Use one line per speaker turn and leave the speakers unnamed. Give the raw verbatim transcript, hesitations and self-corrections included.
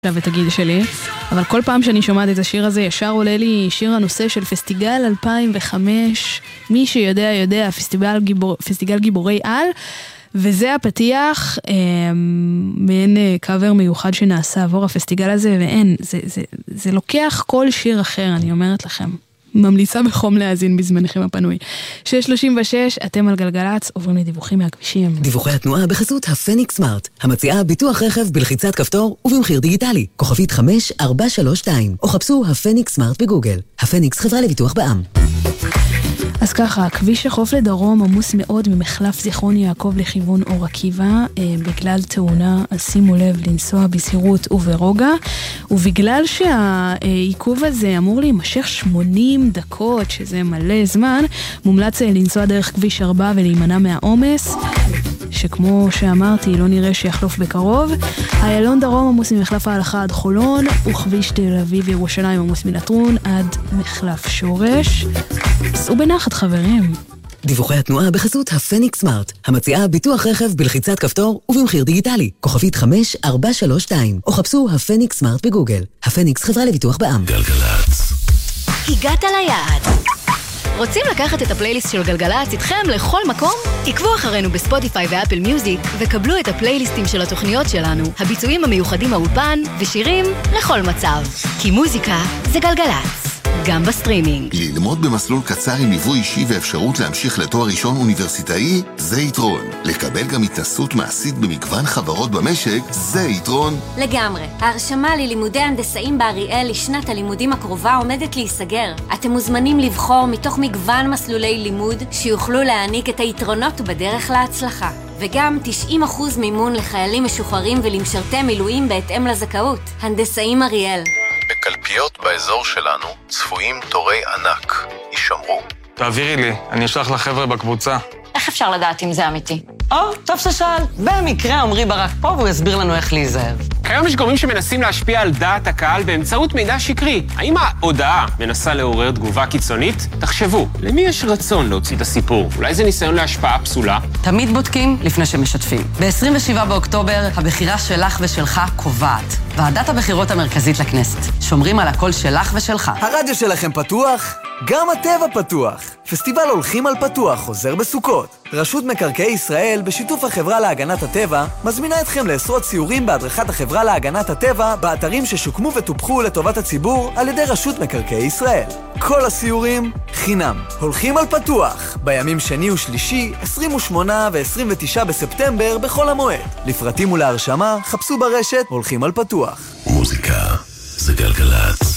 את הגיל שלי, אבל כל פעם שאני שומעת את השיר הזה ישר עולה לי שיר הנושא של פסטיגל אלפיים וחמש, מי שיודע יודע, פסטיגל, גיבור, פסטיגל גיבורי על, וזה הפתיח, אה, מעין קאבר מיוחד שנעשה עבור הפסטיגל הזה, ואין, זה, זה, זה לוקח כל שיר אחר, אני אומרת לכם. ממליצה בחום להאזין בזמנכם הפנוי. שש שלושים ושש, אתם על גלגלץ, עוברים לדיווחים מהכבישים.
דיווחי התנועה בחסות הפניקס סמארט, המציעה ביטוח רכב בלחיצת כפתור ובמחיר דיגיטלי. כוכבית חמש ארבע שלוש שתיים, או חפשו הפניקס סמארט בגוגל. הפניקס חברה לביטוח בע"מ.
אז ככה, כביש החוף לדרום עמוס מאוד ממחלף זיכרון יעקב לכיוון אור עקיבא, אה, בגלל תאונה, אז שימו לב לנסוע בזהירות וברוגע, ובגלל שהעיכוב הזה אמור להימשך שמונים דקות, שזה מלא זמן, מומלץ לנסוע דרך כביש ארבע ולהימנע מהעומס, שכמו שאמרתי, לא נראה שיחלוף בקרוב. איילון דרום עמוס ממחלף ההלכה עד חולון, וכביש תל אביב ירושלים עמוס מנטרון עד מחלף שורש. סעו בנחת חברים.
דיווחי התנועה בחסות הפניקס סמארט, המציעה ביטוח רכב בלחיצת כפתור ובמחיר דיגיטלי. כוכבית חמש ארבע שלוש שתיים, או חפשו הפניקס סמארט בגוגל. הפניקס חברה לביטוח בע"מ.
גלגלץ.
הגעת ליעד. רוצים לקחת את הפלייליסט של גלגלץ איתכם לכל מקום? עקבו אחרינו בספוטיפיי ואפל מיוזיק וקבלו את הפלייליסטים של התוכניות שלנו, הביצועים המיוחדים מהאולפן ושירים לכל מצב. כי מוזיקה זה גלגלץ. גם בסטרימינג.
ללמוד במסלול קצר עם ליווי אישי ואפשרות להמשיך לתואר ראשון אוניברסיטאי, זה יתרון. לקבל גם התנסות מעשית במגוון חברות במשק, זה יתרון.
לגמרי. ההרשמה ללימודי הנדסאים באריאל לשנת הלימודים הקרובה עומדת להיסגר. אתם מוזמנים לבחור מתוך מגוון מסלולי לימוד שיוכלו להעניק את היתרונות בדרך להצלחה. וגם תשעים אחוז מימון לחיילים משוחררים ולמשרתי מילואים בהתאם לזכאות. הנדסאים אריאל.
בקלפיות באזור שלנו צפויים תורי ענק. יישמרו.
תעבירי לי, אני אשלח לחבר'ה בקבוצה.
איך אפשר לדעת אם זה אמיתי?
או, טוב ששאל. במקרה עמרי ברק פה והוא יסביר לנו איך להיזהר.
כיום יש גורמים שמנסים להשפיע על דעת הקהל באמצעות מידע שקרי. האם ההודעה מנסה לעורר תגובה קיצונית? תחשבו, למי יש רצון להוציא את הסיפור? אולי זה ניסיון להשפעה פסולה?
תמיד בודקים לפני שמשתפים. ב-עשרים ושבעה באוקטובר, הבחירה שלך ושלך קובעת. ועדת הבחירות המרכזית לכנסת. שומרים על הקול שלך ושלך.
הרדיו שלכם פתוח? גם הטבע פתוח. פסטיבל הולכים על פתוח חוזר בסוכות. רשות מקרקעי ישראל, בשיתוף החברה להגנת הטבע, מזמינה אתכם לעשרות סיורים בהדרכת החברה להגנת הטבע באתרים ששוקמו וטופחו לטובת הציבור על ידי רשות מקרקעי ישראל. כל הסיורים חינם. הולכים על פתוח, בימים שני ושלישי, עשרים ושמונה ו-עשרים ותשעה בספטמבר בכל המועד. לפרטים ולהרשמה, חפשו ברשת הולכים על פתוח.
מוזיקה זה גלגלץ.